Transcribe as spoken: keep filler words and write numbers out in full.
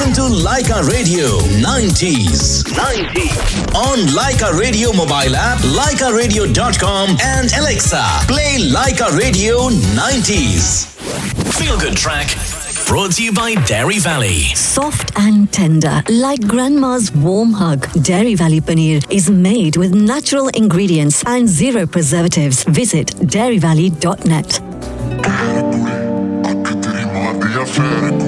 Listen to Laika Radio nineties. nineties. On Laika Radio mobile app, laika radio dot com and Alexa, play Laika Radio nineties. Feel good track. Brought to you by Dairy Valley. Soft and tender, like grandma's warm hug. Dairy Valley Paneer is made with natural ingredients and zero preservatives. Visit dairy valley dot net.